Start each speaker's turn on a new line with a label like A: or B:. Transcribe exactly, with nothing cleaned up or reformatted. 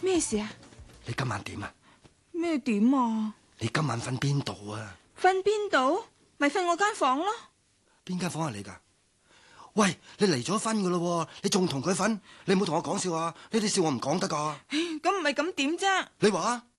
A: 咩事啊？
B: 你今晚點啊？
A: 咩點啊？
B: 你今晚瞓邊度啊？
A: 瞓邊度？咪瞓我間房咯。
B: 邊間房係你噶？喂，你離咗婚噶咯？你仲同佢瞓？你唔好同我講笑啊！呢啲笑我唔講得噶。
A: 咁唔係咁點啫？
B: 你話？